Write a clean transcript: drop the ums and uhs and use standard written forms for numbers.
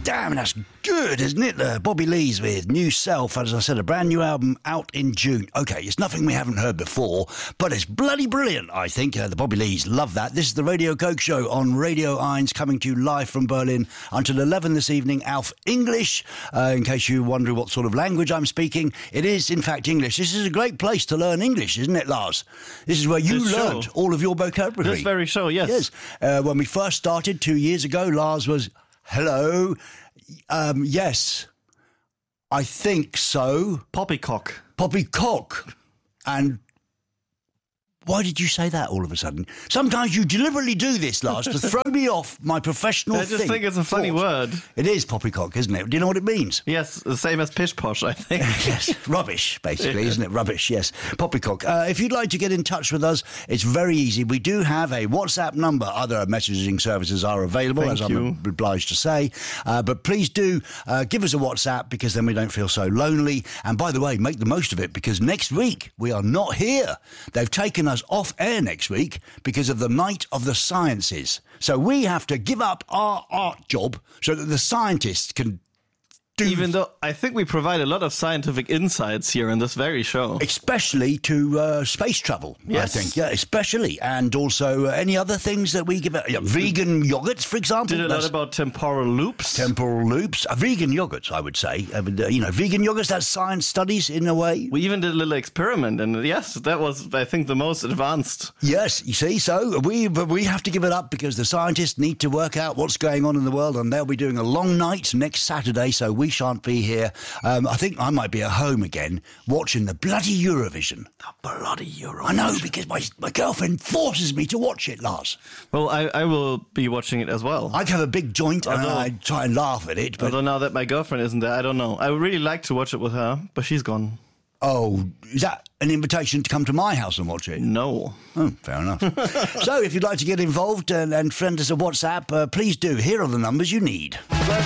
Damn, that's good, isn't it? Bobby Lees with New Self, as I said, a brand new album out in June. Okay, it's nothing we haven't heard before, but it's bloody brilliant, I think. The Bobby Lees, love that. This is the Radio Coke Show on Radio 1, coming to you live from Berlin until 11 this evening. Auf English, in case you're wondering what sort of language I'm speaking. It is, in fact, English. This is a great place to learn English, isn't it, Lars? This is where you learned all of your vocabulary. This very show, yes. When we first started 2 years ago, Lars was, hello, yes, I think so. Poppycock. Poppycock. And why did you say that all of a sudden? Sometimes you deliberately do this, Lars, to throw me off my professional thing. I just think it's a funny word. It is poppycock, isn't it? Do you know what it means? Yes, the same as pish posh, I think. Yes, rubbish, basically, isn't it? Rubbish, yes. Poppycock. If you'd like to get in touch with us, it's very easy. We do have a WhatsApp number. Other messaging services are available, as I'm obliged to say. But please do give us a WhatsApp, because then we don't feel so lonely. And by the way, make the most of it, because next week we are not here. They've taken us off air next week because of the Night of the Sciences. So we have to give up our art job so that the scientists can do... Even though I think we provide a lot of scientific insights here in this very show. Especially to space travel, yes. I think. Yeah, especially. And also any other things that we give out. Vegan yogurts, for example. Did a lot about temporal loops. Temporal loops. Vegan yogurts, I would say. Vegan yogurts, that's science studies in a way. We even did a little experiment, and yes, that was, I think, the most advanced. Yes, you see, so we have to give it up because the scientists need to work out what's going on in the world, and they'll be doing a long night next Saturday, so we shan't be here. I think I might be at home again watching the bloody Eurovision. The bloody Eurovision. I know, because my girlfriend forces me to watch it, Lars. Well, I will be watching it as well. I have a big joint and I try and laugh at it. But although now that my girlfriend isn't there, I don't know. I would really like to watch it with her, but she's gone. Oh, is that an invitation to come to my house and watch it? No. Oh, fair enough. So if you'd like to get involved and send us a WhatsApp, please do. Here are the numbers you need.